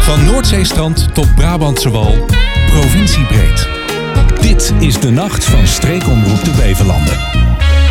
Van Noordzeestrand tot Brabantse Wal, provinciebreed. Dit is de nacht van Streekomroep de Beverlanden.